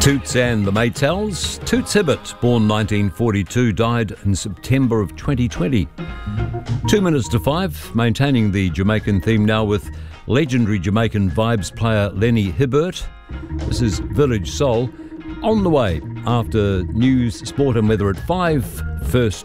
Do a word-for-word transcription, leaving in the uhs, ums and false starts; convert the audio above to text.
Toots and the Maytals. Toots Hibbert, born nineteen forty-two, died in September of twenty twenty. Two minutes to five, maintaining the Jamaican theme now with legendary Jamaican vibes player Lenny Hibbert. This is Village Soul. On the way after news, sport and weather at five. First